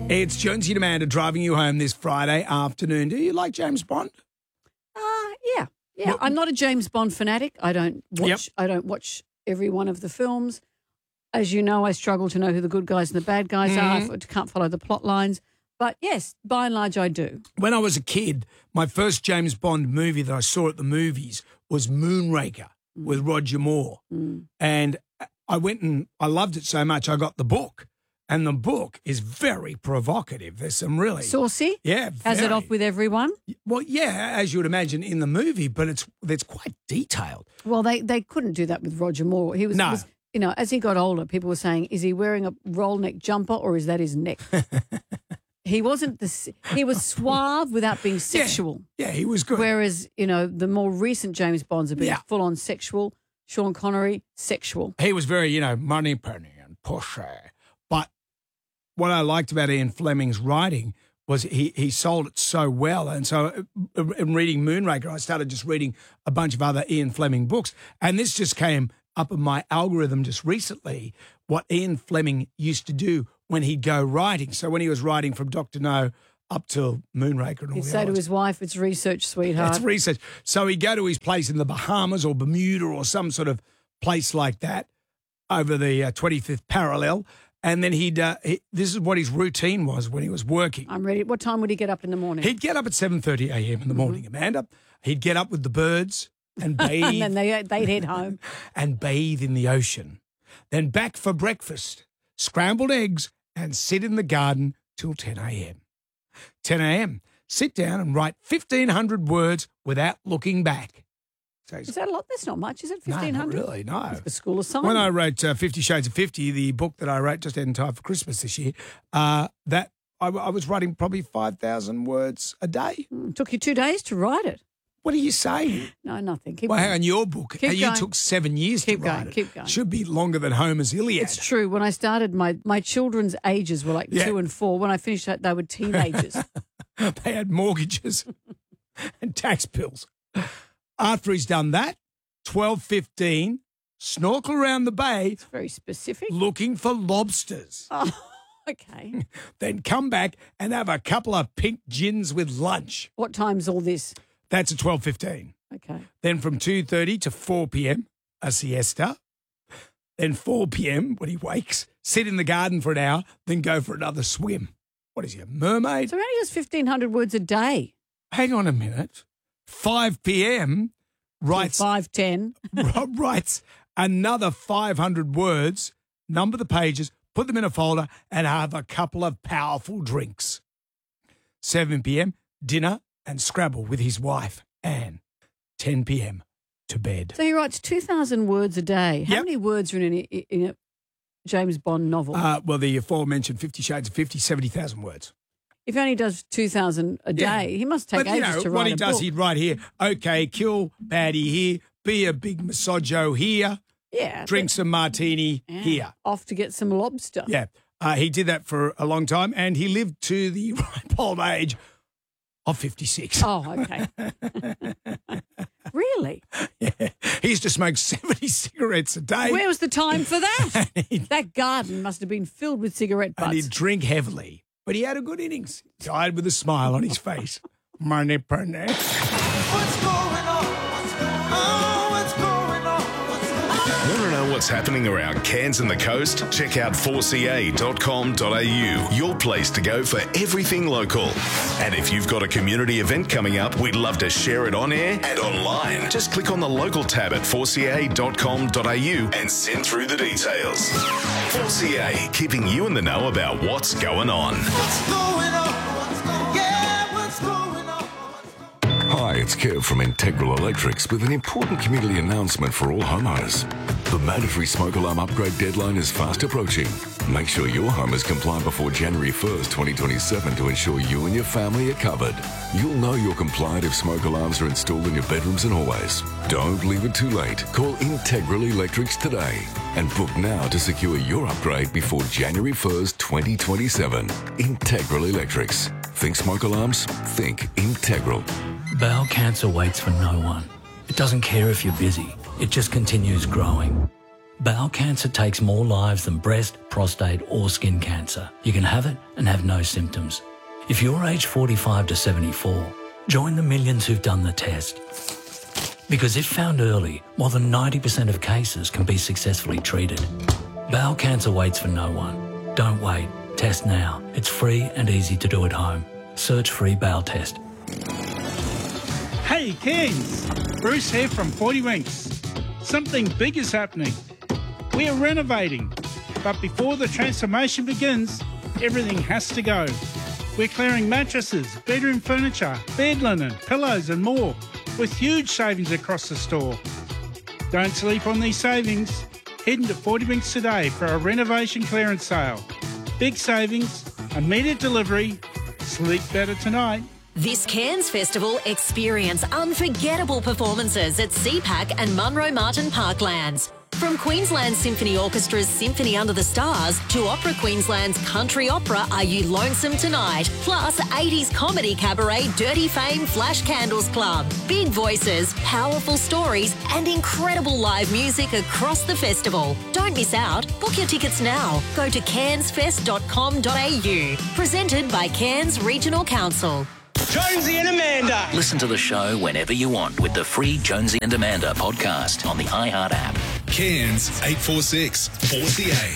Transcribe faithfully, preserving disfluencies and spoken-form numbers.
It's Jonesy and Amanda driving you home this Friday afternoon. Do you like James Bond? Uh, yeah, yeah. Well- I'm not a James Bond fanatic. I don't watch. Yep. I don't watch every one of the films. As you know, I struggle to know who the good guys and the bad guys Mm-hmm. are. I can't follow the plot lines. But yes, by and large, I do. When I was a kid, my first James Bond movie that I saw at the movies was Moonraker with Roger Moore. Mm. And I went and I loved it so much, I got the book. And the book is very provocative. There's some really... Saucy. Yeah, Has it very. off with everyone? Well, yeah, as you would imagine in the movie, but it's it's quite detailed. Well, they, they couldn't do that with Roger Moore. He was, No. was, you know, as he got older, people were saying, is he wearing a roll neck jumper or is that his neck? He wasn't the. He was suave without being sexual. Yeah, he was good. Whereas, you know, the more recent James Bonds have been Yeah. full on sexual. Sean Connery, sexual. He was very, you know, money penny and pushy. But what I liked about Ian Fleming's writing was he, he sold it so well. And so uh, in reading Moonraker, I started just reading a bunch of other Ian Fleming books. And this just came up in my algorithm just recently, what Ian Fleming used to do when he'd go writing. So when he was writing from Doctor No up till Moonraker and all He'd the say to others. his wife, it's research, sweetheart. It's research. So he'd go to his place in the Bahamas or Bermuda or some sort of place like that over the uh, twenty-fifth parallel. And then he'd, uh, he, this is what his routine was when he was working. I'm ready. What time would he get up in the morning? He'd get up at seven thirty a.m. in the morning, Amanda. He'd get up with the birds and and bathe then they, they'd head home. and bathe in the ocean. Then back for breakfast, scrambled eggs, and sit in the garden till ten a.m. ten a.m. Sit down and write fifteen hundred words without looking back. So Is that a lot? That's not much, is it? no, fifteen not hundred? really, no. The school assignment. When I wrote uh, Fifty Shades of Fifty, the book that I wrote just in time for Christmas this year, uh, that I, I was writing probably five thousand words a day. Mm, took you two days to write it. What are you saying? No, nothing. Keep Well, going. hang on, your book, Keep uh, you going. took seven years Keep to write going, it. keep going. Should be longer than Homer's Iliad. It's true. When I started, my, my children's ages were like Yeah. two and four. When I finished that, they were teenagers. They had mortgages and tax bills. After he's done that, twelve fifteen, snorkel around the bay It's very specific. looking for lobsters. Oh, okay. Then come back and have a couple of pink gins with lunch. What time's all this? That's at twelve fifteen. Okay. Then from two thirty to four p.m., a siesta. Then four p.m. when he wakes, sit in the garden for an hour, then go for another swim. What is he, a mermaid? So how only does fifteen hundred words a day? Hang on a minute. five p.m. writes five ten. writes another five hundred words, number the pages, put them in a folder, and have a couple of powerful drinks. seven p.m., dinner and Scrabble with his wife, Anne. ten p.m., to bed. So he writes two thousand words a day. How Yep. many words are in a, in a James Bond novel? Uh, well, the aforementioned Fifty Shades of Fifty, seventy thousand words. if he only does two thousand a Yeah. day, he must take But, you ages know, to what write he a does, book. he'd write here, okay, kill baddie here, be a big misogyno here, yeah, drink some martini but- yeah. here. Off to get some lobster. Yeah, uh, he did that for a long time, and he lived to the ripe old age of fifty-six. Oh, okay. Really? Yeah. He used to smoke seventy cigarettes a day. Where was the time for that? and, he'd, That garden must have been filled with cigarette and butts. he'd drink heavily. But he had a good innings. Died with a smile on his face. Money per neck. What's going on? What's going on? What's going on? What's going on? Want to know what's happening around Cairns and the coast? Check out four c a dot com dot a u, your place to go for everything local. And if you've got a community event coming up, we'd love to share it on air and online. Just click on the local tab at four c a dot com dot a u and send through the details. four C A, keeping you in the know about what's going on. What's going on? What's going on? Yeah, what's going on? What's going on? Hi, it's Kev from Integral Electrics with an important community announcement for all homeowners. The mandatory smoke alarm upgrade deadline is fast approaching. Make sure your home is compliant before January first, twenty twenty-seven to ensure you and your family are covered. You'll know you're compliant if smoke alarms are installed in your bedrooms and hallways. Don't leave it too late. Call Integral Electrics today and book now to secure your upgrade before January first, twenty twenty-seven. Integral Electrics. Think smoke alarms? Think Integral. Bowel cancer waits for no one. It doesn't care if you're busy. It just continues growing. Bowel cancer takes more lives than breast, prostate or skin cancer. You can have it and have no symptoms. If you're aged forty-five to seventy-four, join the millions who've done the test. Because if found early, more than ninety percent of cases can be successfully treated. Bowel cancer waits for no one. Don't wait. Test now. It's free and easy to do at home. Search free bowel test. Hey Cairns, Bruce here from forty Winks. Something big is happening. We are renovating, but before the transformation begins, everything has to go. We're clearing mattresses, bedroom furniture, bed linen, pillows and more, with huge savings across the store. Don't sleep on these savings. Head into forty Winks today for a renovation clearance sale. Big savings, immediate delivery. Sleep better tonight. This Cairns Festival, experience unforgettable performances at C PAC and Munro Martin Parklands. From Queensland Symphony Orchestra's Symphony Under the Stars to Opera Queensland's country opera Are You Lonesome Tonight? Plus eighties comedy cabaret Dirty Fame Flash Candles Club. Big voices, powerful stories and incredible live music across the festival. Don't miss out. Book your tickets now. Go to cairns fest dot com dot a u. Presented by Cairns Regional Council. Jonesy and Amanda. Listen to the show whenever you want with the free Jonesy and Amanda podcast on the iHeart app. Cairns eight four six four C A.